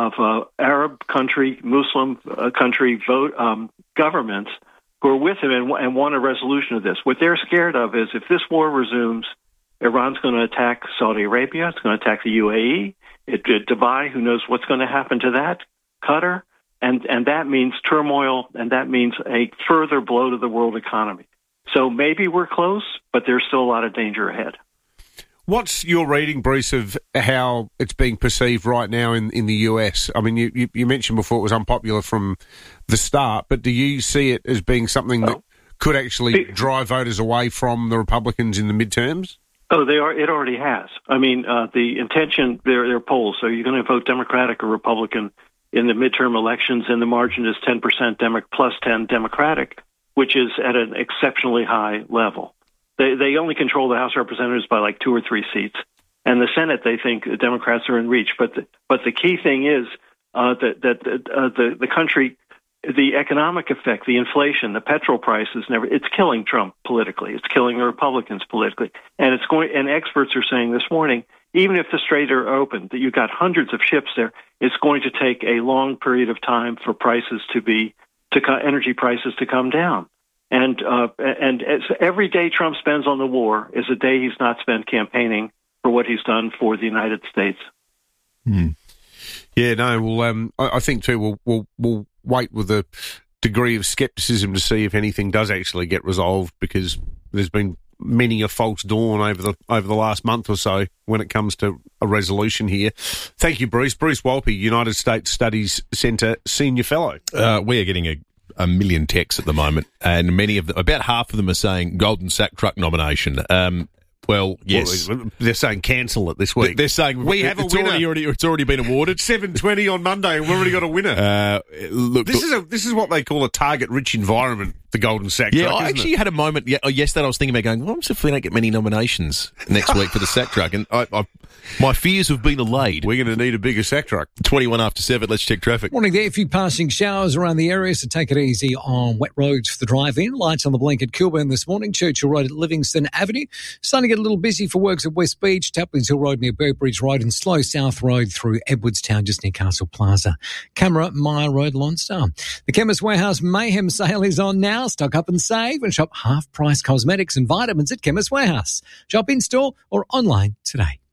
Arab country, Muslim country governments who are with him and want a resolution of this. What they're scared of is if this war resumes, Iran's going to attack Saudi Arabia, it's going to attack the UAE, Dubai, who knows what's going to happen to that, Qatar, and that means turmoil, and that means a further blow to the world economy. So maybe we're close, but there's still a lot of danger ahead. What's your reading, Bruce, of how it's being perceived right now in the US? I mean, you mentioned before it was unpopular from the start, but do you see it as being something that could actually drive voters away from the Republicans in the midterms? Oh, they are. It already has. I mean, the intention, their polls, so you're going to vote Democratic or Republican in the midterm elections, and the margin is 10% plus 10 Democratic, which is at an exceptionally high level. They only control the House of Representatives by like 2 or 3 seats, and the Senate they think the Democrats are in reach. But the key thing is that the country, the economic effect, the inflation, the petrol prices, it's killing Trump politically. It's killing the Republicans politically, and And experts are saying this morning, even if the strait are open, that you've got hundreds of ships there, it's going to take a long period of time for energy prices to come down. And every day Trump spends on the war is a day he's not spent campaigning for what he's done for the United States. Yeah, no, well, I think too we'll wait with a degree of skepticism to see if anything does actually get resolved, because there's been many a false dawn over the last month or so when it comes to a resolution here. Thank you, Bruce. Bruce Wolpe, United States Studies Centre Senior Fellow. We are getting a million texts at the moment, and about half of them are saying Golden Sack Truck nomination. Well, yes. Well, they're saying cancel it this week. They're saying we have a winner. It's already been awarded. 7:20 on Monday, and we've already got a winner. This is what they call a target-rich environment, the Golden Sack Truck. Yeah, I actually had a moment yesterday. I was thinking about going, what if we don't get many nominations next week for the Sack Truck? And my fears have been allayed. We're going to need a bigger Sack Truck. 21 after 7. Let's check traffic. Morning there. A few passing showers around the area, so take it easy on wet roads for the drive-in. Lights on the blink at Kilburn this morning. Churchill Road at Livingston Avenue. Starting to get a little busy for works at West Beach. Taplins Hill Road near Burbridge Road, and slow South Road through Edwardstown just near Castle Plaza. Camera, Mire Road, Lonstar. The Chemist Warehouse Mayhem sale is on now. Stock up and save and shop half-price cosmetics and vitamins at Chemist Warehouse. Shop in-store or online today.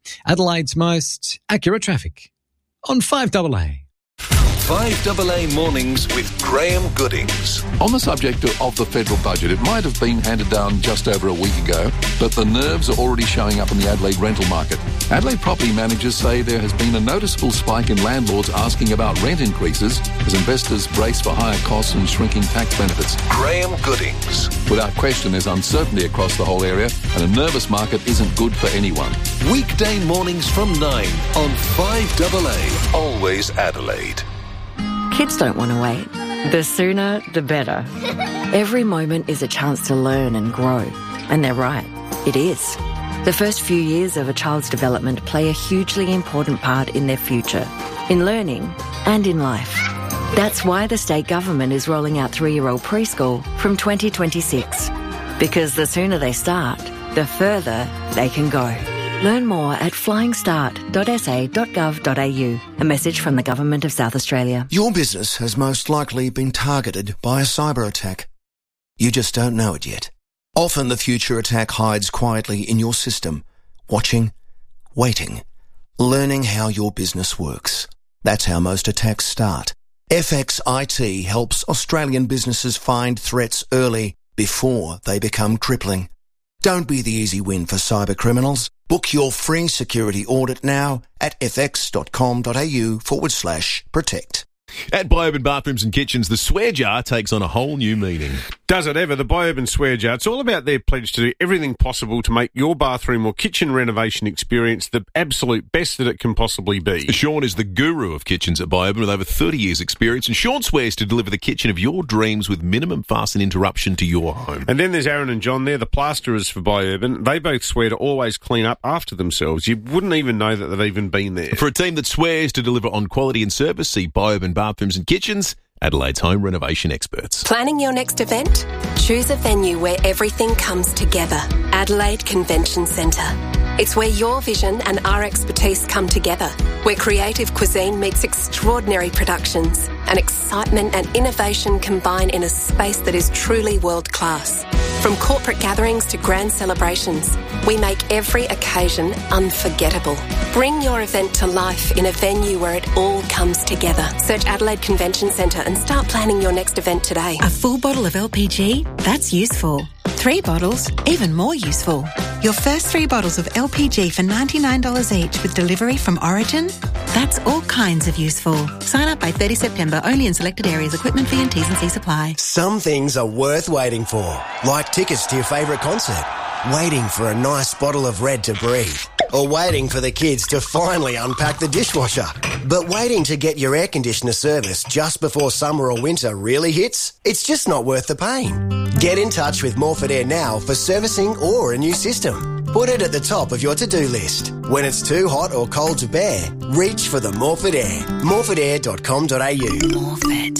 Adelaide's most accurate traffic on 5AA. 5AA Mornings with Graham Goodings. On the subject of the federal budget, it might have been handed down just over a week ago, but the nerves are already showing up in the Adelaide rental market. Adelaide property managers say there has been a noticeable spike in landlords asking about rent increases as investors brace for higher costs and shrinking tax benefits. Graham Goodings. Without question, there's uncertainty across the whole area, and a nervous market isn't good for anyone. Weekday mornings from 9 on 5AA. Always Adelaide. Kids don't want to wait. The sooner, the better. Every moment is a chance to learn and grow. And they're right. It is. The first few years of a child's development play a hugely important part in their future, in learning and in life. That's why the state government is rolling out 3-year-old preschool from 2026. Because the sooner they start, the further they can go. Learn more at flyingstart.sa.gov.au. A message from the Government of South Australia. Your business has most likely been targeted by a cyber attack. You just don't know it yet. Often the future attack hides quietly in your system, watching, waiting, learning how your business works. That's how most attacks start. FX IT helps Australian businesses find threats early before they become crippling. Don't be the easy win for cyber criminals. Book your free security audit now at fx.com.au/protect. At Biourban Bathrooms and Kitchens, the swear jar takes on a whole new meaning. Does it ever? The Biourban swear jar. It's all about their pledge to do everything possible to make your bathroom or kitchen renovation experience the absolute best that it can possibly be. Sean is the guru of kitchens at Biourban with over 30 years' experience, and Sean swears to deliver the kitchen of your dreams with minimum fuss and interruption to your home. And then there's Aaron and John. They're the plasterers for Biourban. They both swear to always clean up after themselves. You wouldn't even know that they've even been there. For a team that swears to deliver on quality and service, see Biourban Bathrooms and Kitchens, Adelaide's home renovation experts. Planning your next event? Choose a venue where everything comes together. Adelaide Convention Centre. It's where your vision and our expertise come together, where creative cuisine meets extraordinary productions and excitement and innovation combine in a space that is truly world-class. From corporate gatherings to grand celebrations, we make every occasion unforgettable. Bring your event to life in a venue where it all comes together. Search Adelaide Convention Centre and start planning your next event today. A full bottle of LPG? That's useful. 3 bottles? Even more useful. Your first 3 bottles of LPG for $99 each with delivery from Origin? That's all kinds of useful. Sign up by 30 September, only in selected areas. Equipment fee and T's and C's apply. Some things are worth waiting for, like tickets to your favourite concert, waiting for a nice bottle of Red to breathe, or waiting for the kids to finally unpack the dishwasher. But waiting to get your air conditioner serviced just before summer or winter really hits? It's just not worth the pain. Get in touch with Morford Air now for servicing or a new system. Put it at the top of your to-do list. When it's too hot or cold to bear, reach for the Morford Air. morfordair.com.au. Morford.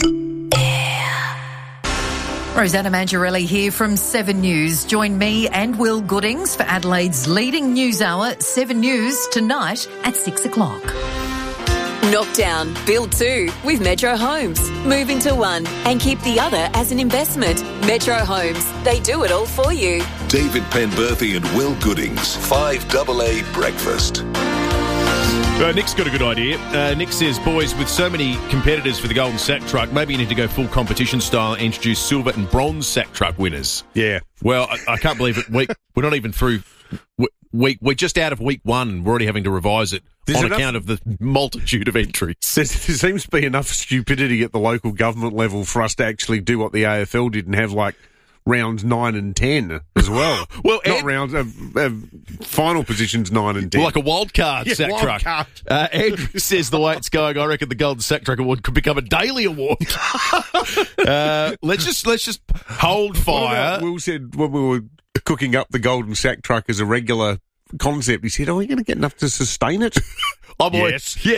Rosanna Mangiarelli here from 7 News. Join me and Will Goodings for Adelaide's leading news hour, 7 News, tonight at 6 o'clock. Knock down, build 2 with Metro Homes. Move into one and keep the other as an investment. Metro Homes, they do it all for you. David Penberthy and Will Goodings, 5AA Breakfast. Nick's got a good idea. Nick says, boys, with so many competitors for the Golden Sack Truck, maybe you need to go full competition style and introduce silver and bronze sack truck winners. Yeah. Well, I can't believe it. We're not even through we're just out of week 1 and we're already having to revise it on account of the multitude of entries. There seems to be enough stupidity at the local government level for us to actually do what the AFL did and have, like, rounds 9 and 10 as well. Well, not rounds, final positions 9 and 10. Well, like a wild card sack wild truck. Card. Andrew says the way it's going, I reckon the Golden Sack Truck Award could become a daily award. Let's just hold fire. Will said when we were cooking up the Golden Sack Truck as a regular concept, he said, "Are we going to get enough to sustain it?" Yes. Yeah.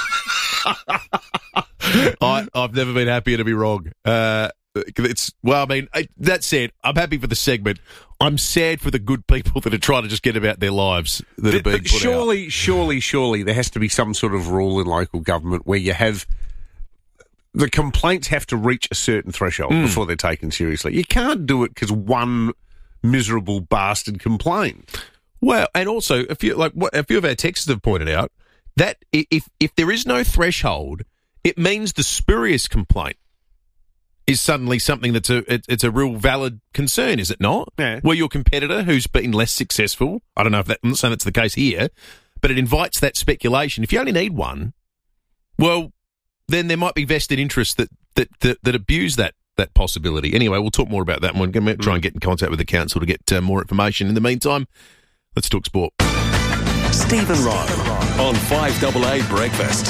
I've never been happier to be wrong. That said, I'm happy for the segment. I'm sad for the good people that are trying to just get about their lives that are being put out. Surely there has to be some sort of rule in local government where you have the complaints have to reach a certain threshold before they're taken seriously. You can't do it because one miserable bastard complained. Well, and also, a few of our texters have pointed out, that if there is no threshold, it means the spurious complaint is suddenly something that's it's a real valid concern, is it not? Yeah. Where your competitor who's been less successful, I don't know if I'm not saying that's the case here, but it invites that speculation. If you only need one, well, then there might be vested interests that abuse that possibility. Anyway, we'll talk more about that, and we're going to try and get in contact with the council to get more information. In the meantime, let's talk sport. Stephen Ryan on 5AA Breakfast.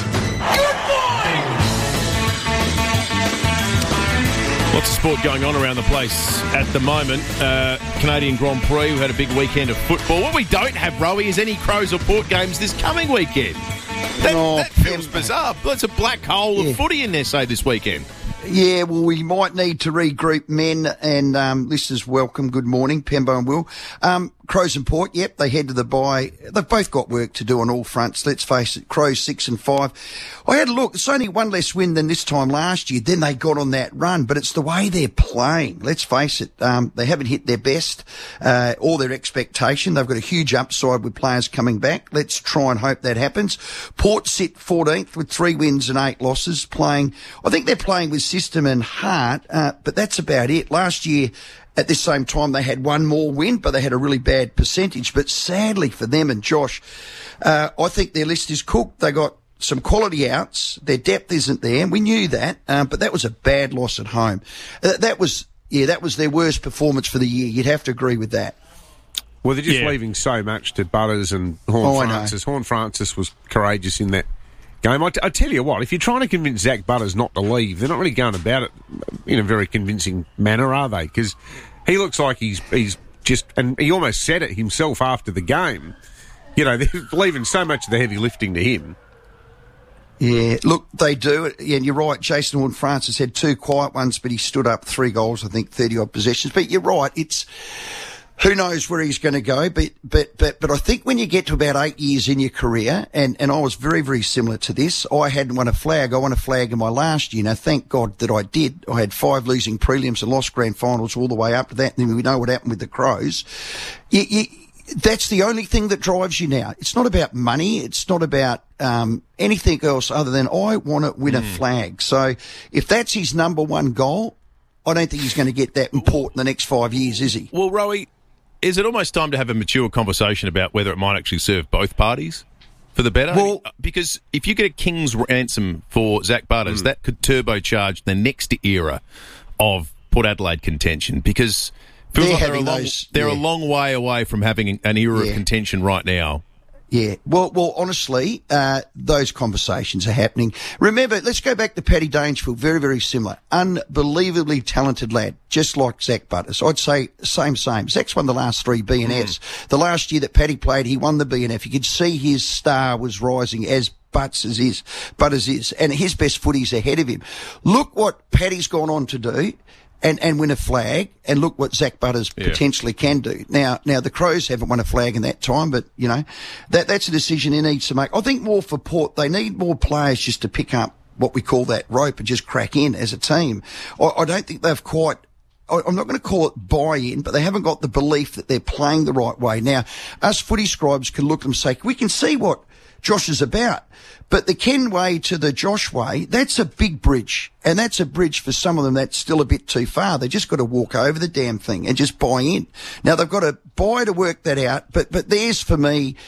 Lots of sport going on around the place at the moment. Canadian Grand Prix, we had a big weekend of football. What we don't have, Rowie, is any Crows or Port games this coming weekend. That feels bizarre. That's a black hole of footy in there, say, this weekend. Yeah, well, we might need to regroup, men, and listeners, welcome. Good morning, Pembo and Will. Crows and Port, yep, they head to the bye. They've both got work to do on all fronts. Let's face it, Crows 6-5. I had a look. It's only one less win than this time last year. Then they got on that run, but it's the way they're playing. Let's face it, they haven't hit their best or their expectation. They've got a huge upside with players coming back. Let's try and hope that happens. Port sit 14th with 3 wins and 8 losses. I think they're playing with system and heart, but that's about it. Last year, at this same time, they had one more win, but they had a really bad percentage. But sadly for them and Josh, I think their list is cooked. They got some quality outs. Their depth isn't there, and we knew that. But that was a bad loss at home. That was their worst performance for the year. You'd have to agree with that. Well, they're just leaving so much to Butters and Horne-Francis. Horne-Francis was courageous in that game. I tell you what, if you're trying to convince Zach Butters not to leave, they're not really going about it in a very convincing manner, are they? Because he looks like he's just, and he almost said it himself after the game. You know, they're leaving so much of the heavy lifting to him. Yeah, look, they do. Yeah, and you're right. Jason Horne-Francis had 2 quiet ones, but he stood up 3 goals, I think, 30-odd possessions. But you're right. It's, who knows where he's going to go, but I think when you get to about 8 years in your career, and I was very, very similar to this, I hadn't won a flag. I won a flag in my last year. Now, thank God that I did. I had 5 losing prelims and lost grand finals all the way up to that, and then we know what happened with the Crows. That's the only thing that drives you now. It's not about money. It's not about anything else other than I want to win a flag. So if that's his number one goal, I don't think he's going to get that important the next 5 years, is he? Well, Rowie, is it almost time to have a mature conversation about whether it might actually serve both parties for the better? Well, because if you get a king's ransom for Zach Butters, that could turbocharge the next era of Port Adelaide contention, because they're a long way away from having an era of contention right now. Yeah, well, honestly, those conversations are happening. Remember, let's go back to Paddy Dangerfield, very, very similar. Unbelievably talented lad, just like Zach Butters. I'd say same. Zach's won the last 3 B&Fs. The last year that Paddy played, he won the B&F. You could see his star was rising as Butters is, and his best footy's ahead of him. Look what Paddy's gone on to do. And win a flag, and look what Zach Butters potentially can do. Now the Crows haven't won a flag in that time, but, you know, that's a decision he needs to make. I think more for Port, they need more players just to pick up what we call that rope and just crack in as a team. I don't think they've quite, I'm not going to call it buy-in, but they haven't got the belief that they're playing the right way. Now, us footy scribes can look at them and say, we can see what Josh is about. But the Ken way to the Josh way, that's a big bridge. And that's a bridge for some of them that's still a bit too far. They just got to walk over the damn thing and just buy in. Now, they've got to buy to work that out. But theirs, for me,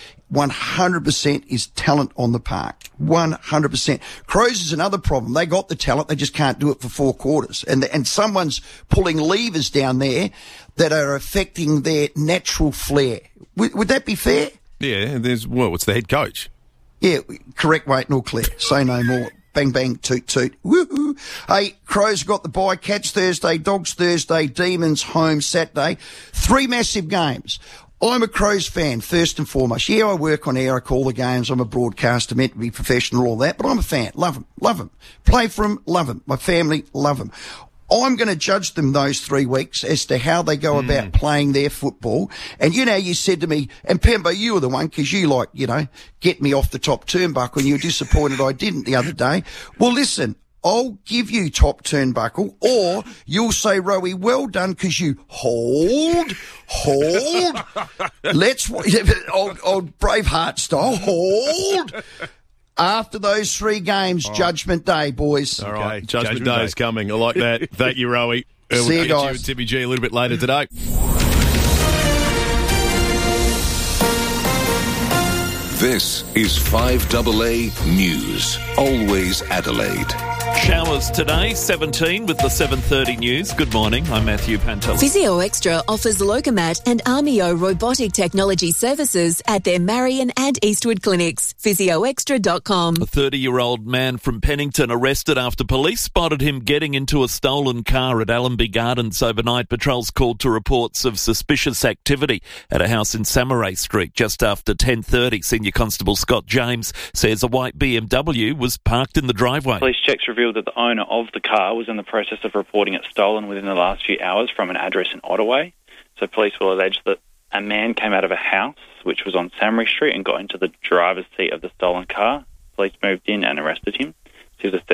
100% is talent on the park. 100%. Crows is another problem. They got the talent. They just can't do it for 4 quarters. And someone's pulling levers down there that are affecting their natural flair. Would that be fair? Yeah, it's the head coach. Yeah, correct, wait, all clear. Say no more. Bang, bang, toot, toot. Woohoo. Hey, Crows got the bye. Cats Thursday, Dogs Thursday, Demons home Saturday. 3 massive games. I'm a Crows fan, first and foremost. Yeah, I work on air, I call the games, I'm a broadcaster, meant to be professional, all that, but I'm a fan. Love them. Play for them, love them. My family, love them. I'm going to judge them those 3 weeks as to how they go about playing their football. And you know, you said to me, and Pembo, you were the one, because you get me off the top turnbuckle, and you were disappointed I didn't the other day. Well, listen, I'll give you top turnbuckle, or you'll say, Rowie, well done, because you hold. Let's, old Braveheart style, hold. After those 3 games, Judgment Day, boys. All right, Judgment Day is coming. I like that. Thank you, Rowie. See you guys. With Timmy G a little bit later today. This is 5AA News. Always Adelaide. Showers today, 17 with the 7:30 news. Good morning, I'm Matthew Pantelli. Physio Extra offers Locomat and Armio robotic technology services at their Marion and Eastwood clinics. PhysioExtra.com. A 30-year-old man from Pennington arrested after police spotted him getting into a stolen car at Allenby Gardens overnight. Patrols called to reports of suspicious activity at a house in Samaray Street just after 10:30. Senior Constable Scott James says a white BMW was parked in the driveway. Police checks revealed that the owner of the car was in the process of reporting it stolen within the last few hours from an address in Ottaway. So police will allege that a man came out of a house which was on Samaray Street and got into the driver's seat of the stolen car. Police moved in and arrested him. He was a